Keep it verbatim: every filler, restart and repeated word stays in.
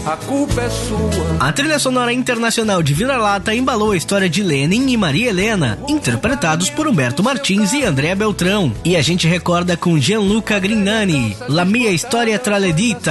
a culpa é sua. A trilha sonora internacional de Vira-Lata embalou a história de Lenin e Maria Helena, interpretados por Humberto Martins e André Beltrão. E a gente recorda com Gianluca Grignani, La Mia Storia Tra le Dita.